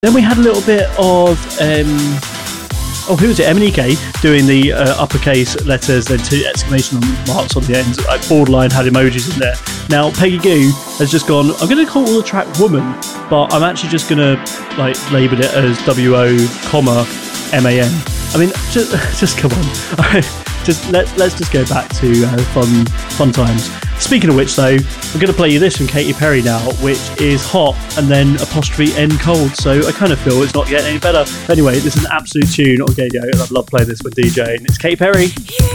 Then we had a little bit of who was it? MNEK doing the uppercase letters, then two exclamation marks on the end. Like borderline had emojis in there. Now Peggy Gou has just gone, I'm going to call the track "Woman," but I'm actually just going to like label it as WO, MAN. I mean, just come on. Let's just go back to fun times. Speaking of which, though, I'm going to play you this from Katy Perry now, which is hot and then apostrophe N cold. So I kind of feel it's not getting any better. Anyway, this is an absolute tune on Gadio, and I love playing this with DJ. And it's Katy Perry.